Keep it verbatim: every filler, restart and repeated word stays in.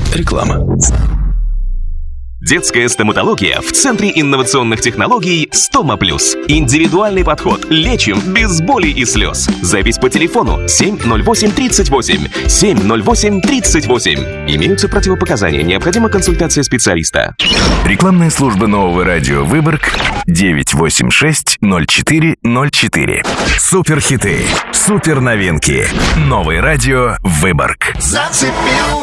Реклама. Детская стоматология в Центре инновационных технологий Стома Плюс. Индивидуальный подход. Лечим без боли и слез. Запись по телефону семь ноль восемь тридцать восемь. семь ноль восемь тридцать восемь. Имеются противопоказания. Необходима консультация специалиста. Рекламная служба нового радио Выборг девять восемь шесть ноль четыре ноль четыре. Суперхиты, супер новинки. Новое радио Выборг. Зацепил.